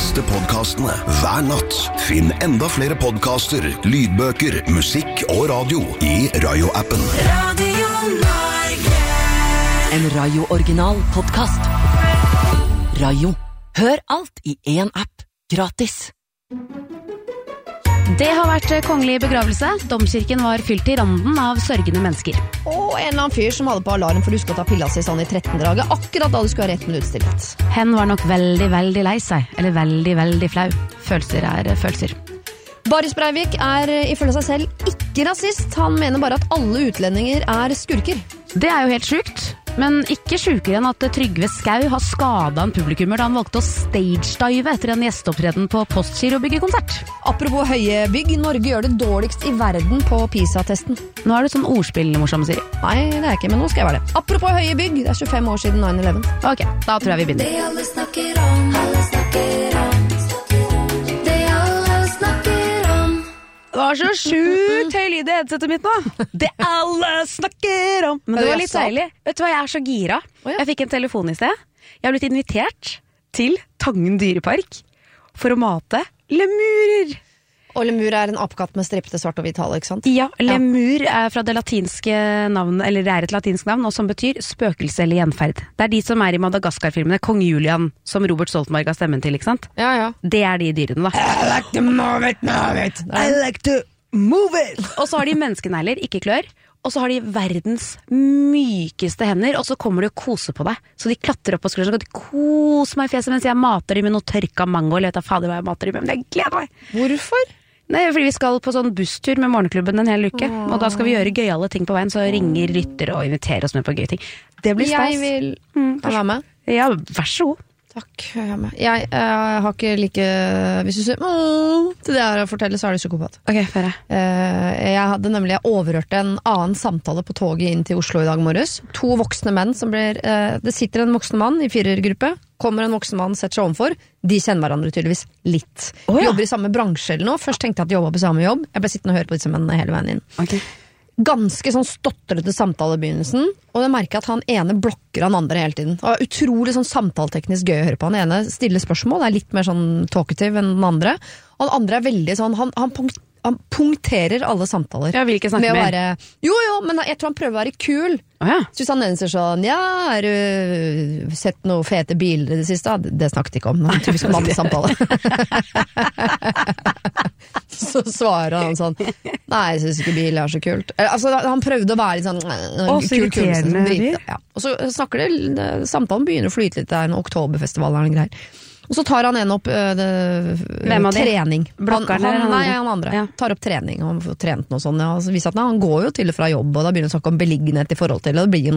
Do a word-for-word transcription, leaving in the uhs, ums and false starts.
beste podcastene hver natt. Finn enda flere podcaster, lydbøker, musikk og radio i Rayo-appen. Radio Norge. En Rayo-original podcast. Rayo. Hør alt i en app. Gratis. Det har vært kongelig begravelse. Domkirken var fylt i randen av sørgende mennesker. Og en eller annen fyr som hadde på alarm for du skulle ta pilla si sånn i tretten-draget, akkurat da du skulle ha rett minutt stillhet. Hen var nok veldig, veldig lei seg. Eller veldig, veldig flau. Følelser er følelser. Baris Breivik er ifølge seg selv ikke rasist. Han mener bare at alle utlendinger er skurker. Det er jo helt sjukt. Men ikke sjukere enn at Trygve Skau har skadet en publikummer da han valgte å stage-dive etter en gjesteopptreden på Postgirobyggerkonsert. Apropos høye bygg, Norge gjør det dårligst i verden på PISA-testen. Nå er det sånn ordspill, morsom, Siri. Nei, det er ikke, men nå skal jeg være det. Apropos høye bygg, det er tjuefem år siden nine eleven. Ok, da tror jeg vi begynner. Det alle snakker om, alle snakker om. Det alle snakker om. Det var så sjukt høy lyd i headsetet mitt nå. Det alle snakker om. Men det var litt deilig. Vet du hva, jeg er så gira. Jeg fikk en telefon i sted. Jeg har blitt invitert til Tangen dyrepark for å mate lemurer. Og lemur er en apekatt med stripte svart og hvit hale, ikke sant? Ja, lemur er fra det latinske navn, eller det er et latinsk navn, og som betyr spøkelse eller gjenferd. Det er de som er i Madagaskar-filmene, Kong Julian, som Robert Stoltenberg har stemmen til, ikke sant? Ja, ja. Det er de dyrene, da. I like to move it, move it. I like to move it. Og så har de menneskenegler, ikke klør. Og så har de verdens mykeste hender, og så kommer de og koser på deg. Så de klatrer opp på skulderen, så kan de kose meg i fjeset mens jeg mater dem med noe tørka mango, eller vet jeg fader hva jeg mater dem med, men jeg gleder meg. Hvorfor? Nei, fordi vi skal på sånn busstur med morgenklubben en hel uke, oh. og da skal vi gjøre gøyale ting på veien, så ringer lytter og inviterer oss med på gøy ting. Det blir stas. Jeg vil mm, være med. Ja, vær så god. Takk, jeg er med. Jeg, jeg har ikke like... Hvis du sier Åh, til det her å fortelle, så er det psykopat. Ok, færre. Uh, jeg hadde nemlig overhørt en annen samtale på toget inn til Oslo i dag morges. To voksne menn som blir... Uh, det sitter en voksen mann i firergruppe, kommer en voksen mann, setter seg omfor. De kjenner hverandre tydeligvis litt. Oh, ja. Jobber i samme bransje eller noe. Først tenkte jeg at de jobbet på samme jobb. Jeg ble sittende og høre på disse mennene hele veien inn. Ok. Ganske sånn stottrete samtalebegynnelsen, og jeg merker at han ene blokker han andre hele tiden. Og utrolig sånn samtaleteknisk gøy å høre på. Han ene stiller spørsmål, er litt mer sånn talkative enn den andre. Og den andre er veldig sånn, han, han, punkt, han punkterer alle samtaler. Jeg vil ikke snakke med. mer. Være, jo, jo, men jeg tror han prøver å være kul. Oh, ja. Så hvis han ene sier sånn, ja, har du sett noen fete biler i det siste? Det snakket ikke om, men typisk mannesamtale. Så svarer han sånn, nei, jeg synes ikke bil er så kult. Altså, han prøvde å være litt sånn Å, så irriterende. Ja. Og så snakker det, samtalen begynner å flyte litt, det er en oktoberfestival eller noen greier. Og så tar han en opp øh, det, øh, trening. Blokkeren, han, han, han, nei, han andre. Ja. Tar opp trening, han får trent noe sånt. Ja. Så viser at han går jo til og fra jobb, og da begynner han å snakke om beliggenhet i forhold til, og det blir